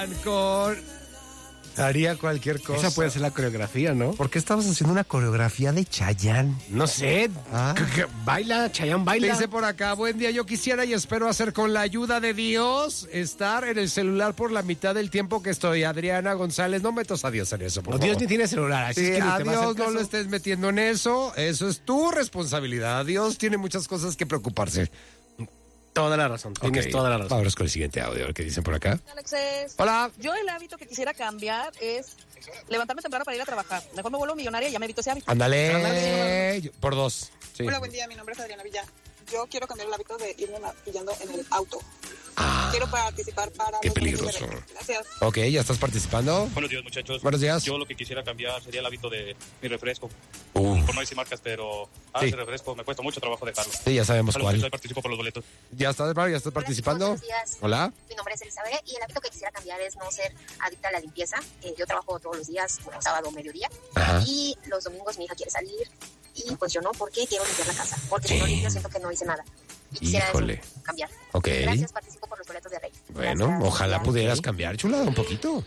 Con... Haría cualquier cosa. Esa puede ser la coreografía, ¿no? ¿Por qué estabas haciendo una coreografía de Chayanne? No sé. Baila, Chayanne baila. Dice por acá, buen día, yo quisiera y espero hacer con la ayuda de Dios estar en el celular por la mitad del tiempo que estoy. Adriana González, no metas a Dios en eso, por favor. Dios ni tiene celular. Así Sí, es que a ni te va a hacer Dios no caso. lo estés metiendo en eso. Eso es tu responsabilidad. Dios tiene muchas cosas que preocuparse. Toda la razón. Tienes Ok, toda la razón. Vámonos con el siguiente audio, a ver qué dicen por acá. Alexis. Hola. Yo el hábito que quisiera cambiar es levantarme temprano para ir a trabajar. Mejor me vuelvo millonaria y ya me evito ese hábito. Ándale. Por dos. Sí. Hola, buen día, mi nombre es Adriana Villa. Yo quiero cambiar el hábito de irme maquillando en el auto. Quiero participar para... Qué los peligroso. beneficios de- Gracias. Ok, ¿ya estás participando? Buenos días, muchachos. Buenos días. Yo lo que quisiera cambiar sería el hábito de mi refresco. Uf. Por no decir marcas, pero Sí. ese refresco me cuesta mucho trabajo dejarlo. Sí, ya sabemos Saludos, cuál. yo participo por los boletos. ¿Ya estás participando? Buenos días. Hola. Mi nombre es Elizabeth y el hábito que quisiera cambiar es no ser adicta a la limpieza. Yo trabajo todos los días, bueno, sábado, mediodía, Ajá. y los domingos mi hija quiere salir y pues yo no, porque quiero limpiar la casa, porque si no limpio siento que no hice nada. Y quisiera Híjole. eso, cambiar. Ok. Gracias, participo por los boletos de Rey. Bueno, Gracias. ojalá Ya. pudieras cambiar, chulada, un poquito.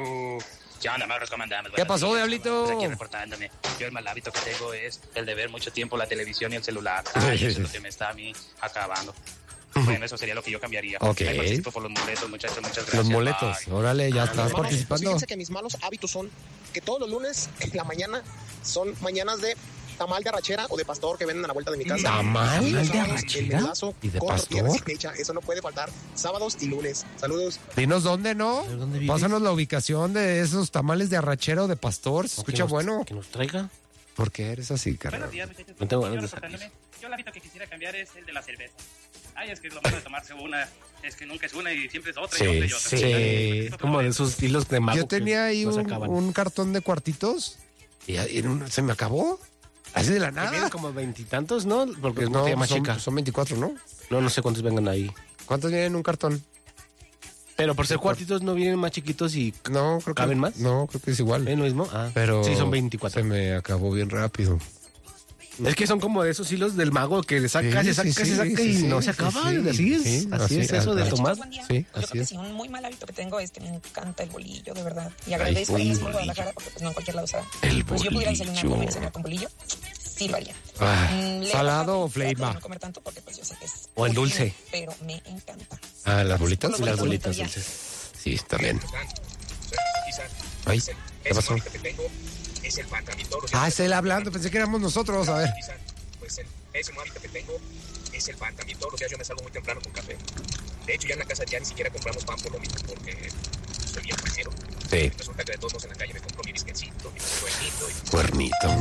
¿Qué onda, Mauro? ¿Cómo andamos? ¿Qué Buenos pasó, días. Diablito? Pues aquí reportándome. Yo el mal hábito que tengo es el de ver mucho tiempo la televisión y el celular. Ay, eso es lo que me está a mí acabando. Bueno, eso sería lo que yo cambiaría. Ok. Ahí participo por los boletos, muchachos. Muchas gracias. Los boletos. Bye. Órale, ya estás Hermanos, pues participando. fíjense que mis malos hábitos son que todos los lunes en la mañana son mañanas de tamal de arrachera o de pastor que venden a la vuelta de mi casa. ¿Tamal Y los de sábados, arrachera? el medazo ¿Y de con tortilla pastor? recién hecha. Eso no puede faltar. Sábados y lunes. Saludos. Dinos dónde, ¿no? ¿De dónde vives? Pásanos la ubicación de esos tamales de arrachera o de pastor. Se escucha bueno. Que nos traiga. ¿Por qué eres así, Carlos? Buenos días, muchachos. No tengo Yo ganas de reportándome. Yo el hábito que quisiera cambiar es el de la cerveza. Ay, es que lo malo de tomarse una es que nunca es una y siempre es otra y otra y otra. Sí, es como de esos estilos de mago. Yo tenía ahí que no se acaban. un cartón de cuartitos y se me acabó. Así de la Que vienen nada. como veintitantos, ¿no? Porque Pues no, no, más chica. son 24, ¿no? No sé cuántos vengan ahí. ¿Cuántos vienen en un cartón? Pero por ser cuartitos no vienen más chiquitos y No, creo que... ¿Caben más? No, creo que es igual. ¿es lo mismo? Ah, Pero... sí, son 24. Se me acabó bien rápido. Es que son como de esos hilos del mago que le sacas Sí, y sacas sí, y sacas sí, y sí, no se sí, acaban. sí. Así es. Sí, así es eso de así. tomar. Buen día. Sí, Yo así creo que es. sí, un muy mal hábito que tengo es que me encanta el bolillo, de verdad. Y agradezco Ay, que bolillo. en Guadalajara porque pues no en cualquier lado se da. El Pues yo pudiera desayunar, bolillo. comer y cenar con bolillo, sí lo haría. Ah, Le he ¿salado bajado o y trato de fleima? No comer tanto porque pues yo sé que es... O el dulce. Pero me encanta. Ah, ¿las bolitas? Los Las bolitas, bolitas ya. dulces. Sí, también. Ay, ¿qué pasó? Es el pantalito. Ah, es él hablando, pensé que éramos nosotros, a ver. Pues ese hábito que tengo es el pan. También todos los días yo me salgo muy temprano con café. De hecho, ya en la casa ya ni siquiera compramos pan por lo mismo, porque soy bien pasero. Sí, Resulta que de todos modos en la calle me compro mi bisquecito, mi cuernito y cuernito.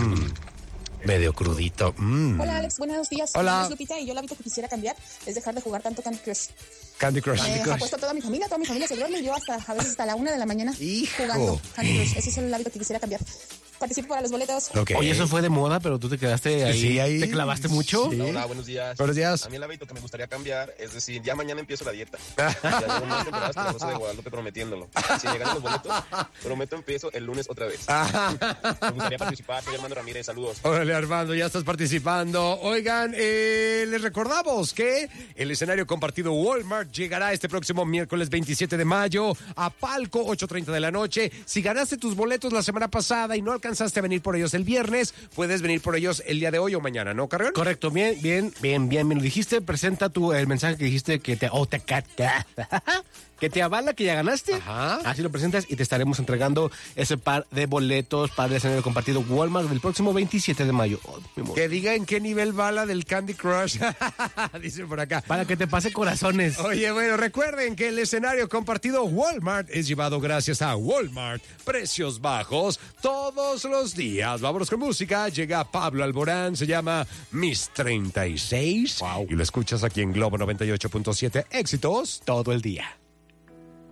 Medio crudito. Hola Alex, buenos días. Hola. Mi nombre es Lupita y yo el hábito que quisiera cambiar es dejar de jugar tanto Candy Crush. Candy Crush. Apuesto a toda mi familia se duerme y yo a veces hasta la 1 de la mañana Hijo. jugando Candy Crush. Ese es el hábito que quisiera cambiar. Participo para los boletos. Ok. Oye, eso fue de moda, pero tú te quedaste ahí. Sí, ahí. ¿Te clavaste mucho? Sí. Hola, buenos días. Buenos días. A mí el hábito que me gustaría cambiar es decir, ya mañana empiezo la dieta. Ya llevo más temporadas que la Rosa de Guadalupe prometiéndolo. Si llegan los boletos, prometo empiezo el lunes otra vez. Me gustaría participar. Soy Armando Ramírez, saludos. Órale, Armando, ya estás participando. Oigan, les recordamos que el escenario compartido Walmart llegará este próximo miércoles 27 de mayo a Palco, 8:30 de la noche. Si ganaste tus boletos la semana pasada y no alcanzaste a venir por ellos el viernes, puedes venir por ellos el día de hoy o mañana, ¿no, Carrión? Correcto, bien lo dijiste. Presenta tú el mensaje que dijiste que que te avala que ya ganaste. Ajá. Así lo presentas y te estaremos entregando ese par de boletos para el escenario compartido Walmart del próximo 27 de mayo. Oh, mi amor. Que diga en qué nivel va la del Candy Crush. Dicen por acá. Para que te pase corazones. Oye, bueno, recuerden que el escenario compartido Walmart es llevado gracias a Walmart. Precios bajos todos los días. Vámonos con música. Llega Pablo Alborán, se llama Mis 36. Wow. Y lo escuchas aquí en Globo 98.7. Éxitos Todo el día.